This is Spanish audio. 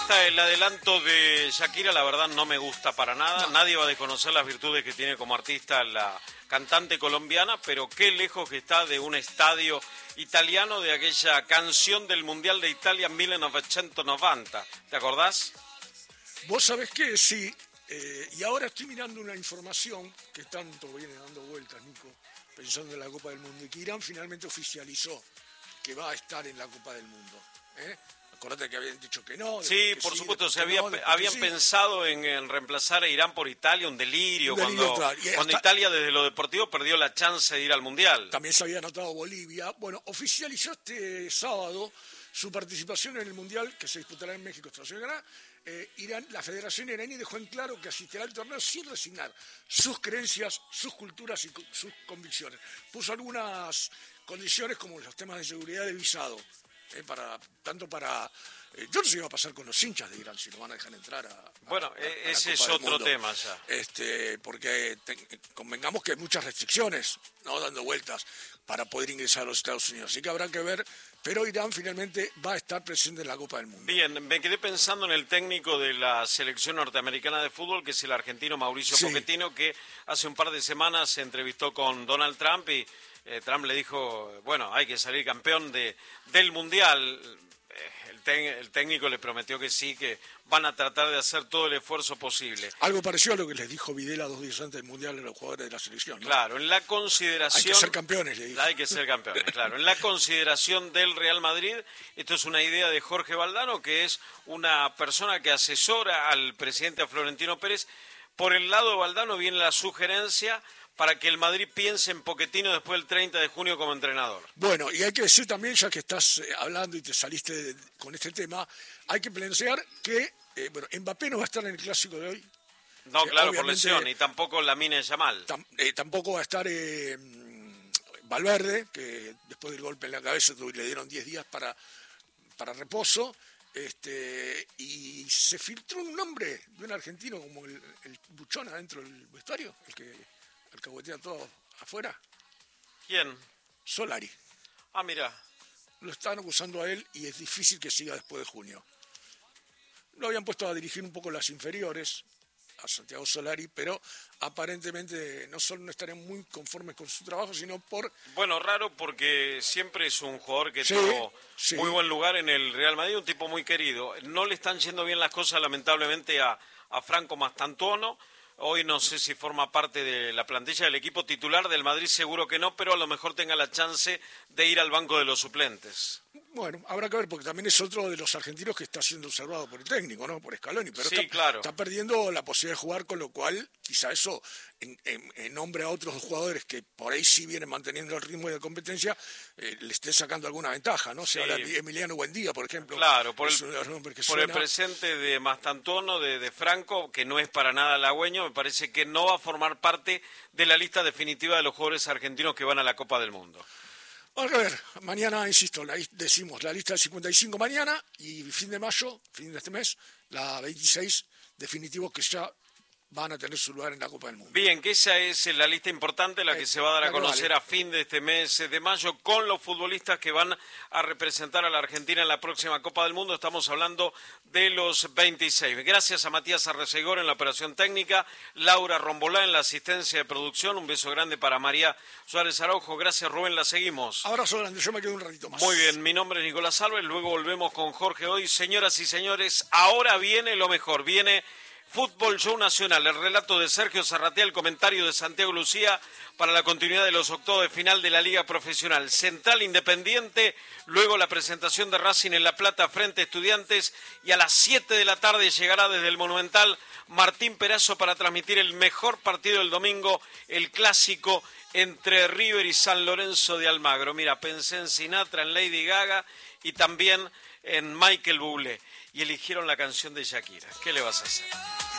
está el adelanto de Shakira, la verdad no me gusta para nada. No. Nadie va a desconocer las virtudes que tiene como artista la cantante colombiana, pero qué lejos que está de un estadio italiano, de aquella canción del Mundial de Italia en 1990. ¿Te acordás? Vos sabés que sí, y ahora estoy mirando una información que tanto viene dando vueltas, Nico, pensando en la Copa del Mundo, y que Irán finalmente oficializó que va a estar en la Copa del Mundo. Acordate que habían dicho que no. Sí, por supuesto, habían pensado en reemplazar a Irán por Italia, un delirio cuando Italia desde lo deportivo perdió la chance de ir al Mundial. También se había anotado Bolivia. Bueno, oficializó este sábado su participación en el Mundial que se disputará en México, Estados Unidos y Canadá. Irán, la Federación iraní dejó en claro que asistirá al torneo sin resignar sus creencias, sus culturas y sus convicciones. Puso algunas condiciones como los temas de seguridad del visado. Yo no sé qué va a pasar con los hinchas de Irán si lo van a dejar entrar a ese es otro tema ya. Porque convengamos que hay muchas restricciones, ¿no?, dando vueltas para poder ingresar a los Estados Unidos. Así que habrá que ver, pero Irán finalmente va a estar presente en la Copa del Mundo. Bien, me quedé pensando en el técnico de la selección norteamericana de fútbol, que es el argentino Mauricio Pochettino, que hace un par de semanas se entrevistó con Donald Trump y Trump le dijo, bueno, hay que salir campeón del Mundial. El técnico le prometió que sí, que van a tratar de hacer todo el esfuerzo posible. Algo parecido a lo que les dijo Videla 2 días antes del Mundial a los jugadores de la selección, ¿no? Claro, en la consideración... Hay que ser campeones, le dijo. Hay que ser campeones, claro. En la consideración del Real Madrid, esto es una idea de Jorge Valdano, que es una persona que asesora al presidente Florentino Pérez. Por el lado de Valdano viene la sugerencia para que el Madrid piense en Pochettino después del 30 de junio como entrenador. Bueno, y hay que decir también, ya que estás hablando y te saliste con este tema, hay que plantear que Mbappé no va a estar en el Clásico de hoy. No, claro, por lesión, y tampoco Lamine Yamal. Tampoco va a estar Valverde, que después del golpe en la cabeza le dieron 10 días para reposo. Y se filtró un nombre de un argentino como el buchón adentro del vestuario, el que alcahuetea todo afuera. ¿Quién? Solari. Ah, mira. Lo están acusando a él y es difícil que siga después de junio. Lo habían puesto a dirigir un poco las inferiores, a Santiago Solari, pero aparentemente no solo no estarían muy conformes con su trabajo, sino por... Bueno, raro porque siempre es un jugador que tuvo muy buen lugar en el Real Madrid, un tipo muy querido. No le están yendo bien las cosas, lamentablemente, a Franco Mastantuono. Hoy no sé si forma parte de la plantilla del equipo titular del Madrid, seguro que no, pero a lo mejor tenga la chance de ir al banco de los suplentes. Bueno, habrá que ver, porque también es otro de los argentinos que está siendo observado por el técnico, ¿no? Por Scaloni, pero está perdiendo la posibilidad de jugar, con lo cual quizá eso, en nombre a otros jugadores que por ahí sí vienen manteniendo el ritmo de competencia, le esté sacando alguna ventaja, ¿no? Se habla de Emiliano Buendía, por ejemplo. Claro, por el presente de Mastantuono, de Franco, que no es para nada halagüeño, me parece que no va a formar parte de la lista definitiva de los jugadores argentinos que van a la Copa del Mundo. Vamos a ver, mañana, insisto, decimos la lista del 55 mañana y fin de mayo, fin de este mes, la 26 definitivos que ya van a tener su lugar en la Copa del Mundo. Bien, que esa es la lista importante, la que se va a dar a conocer a fin de este mes de mayo con los futbolistas que van a representar a la Argentina en la próxima Copa del Mundo. Estamos hablando de los 26. Gracias a Matías Arrecegor en la operación técnica, Laura Rombolá en la asistencia de producción. Un beso grande para María Suárez Araujo. Gracias, Rubén, la seguimos. Abrazo grande, yo me quedo un ratito más. Muy bien, mi nombre es Nicolás Álvarez, luego volvemos con Jorge Hoy. Señoras y señores, ahora viene lo mejor, viene Fútbol Show Nacional, el relato de Sergio Zarratea, el comentario de Santiago Lucía para la continuidad de los octavos de final de la Liga Profesional. Central Independiente, luego la presentación de Racing en La Plata frente a Estudiantes y a las 7 de la tarde llegará desde el Monumental Martín Perazo para transmitir el mejor partido del domingo, el clásico entre River y San Lorenzo de Almagro. Mira, pensé en Sinatra, en Lady Gaga y también en Michael Bublé y eligieron la canción de Shakira. ¿Qué le vas a hacer?